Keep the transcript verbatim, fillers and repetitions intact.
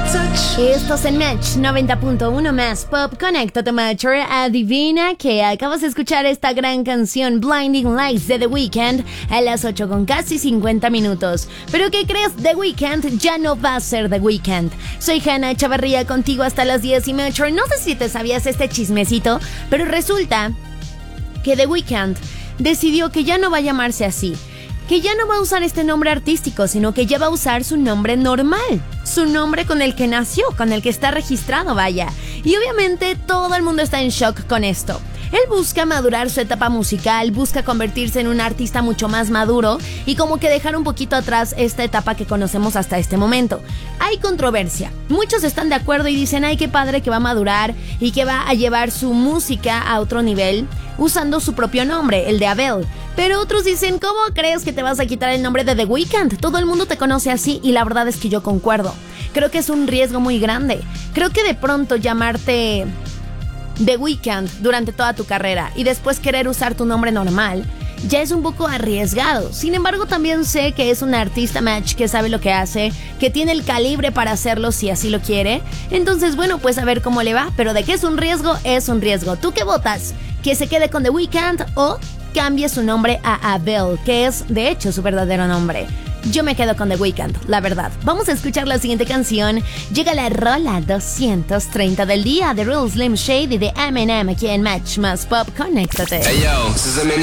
Estos en Match noventa punto uno más Pop. Conéctate, Matcher. Adivina que acabas de escuchar esta gran canción Blinding Lights de The Weeknd a las ocho con casi cincuenta minutos. ¿Pero qué crees? The Weeknd ya no va a ser The Weeknd. Soy Hannah Chavarría contigo hasta las diez y Matcher. No sé si te sabías este chismecito, pero resulta que The Weeknd decidió que ya no va a llamarse así, que ya no va a usar este nombre artístico, sino que ya va a usar su nombre normal, su nombre con el que nació, con el que está registrado, vaya. Y obviamente todo el mundo está en shock con esto. Él busca madurar su etapa musical, busca convertirse en un artista mucho más maduro y como que dejar un poquito atrás esta etapa que conocemos hasta este momento. Hay controversia. Muchos están de acuerdo y dicen, ay, qué padre que va a madurar y que va a llevar su música a otro nivel usando su propio nombre, el de Abel. Pero otros dicen, ¿cómo crees que te vas a quitar el nombre de The Weeknd? Todo el mundo te conoce así y la verdad es que yo concuerdo. Creo que es un riesgo muy grande. Creo que de pronto llamarte The Weeknd durante toda tu carrera y después querer usar tu nombre normal ya es un poco arriesgado. Sin embargo, también sé que es un artista Match que sabe lo que hace, que tiene el calibre para hacerlo si así lo quiere. Entonces, bueno, pues a ver cómo le va. Pero de que es un riesgo, es un riesgo. ¿Tú qué votas? ¿Que se quede con The Weeknd o cambie su nombre a Abel, que es de hecho su verdadero nombre? Yo me quedo con The Weeknd, la verdad. Vamos a escuchar la siguiente canción. Llega la rola doscientos treinta del día de Real Slim Shady de Eminem aquí en Match más Pop. Conéctate. Hey yo, this is Eminem.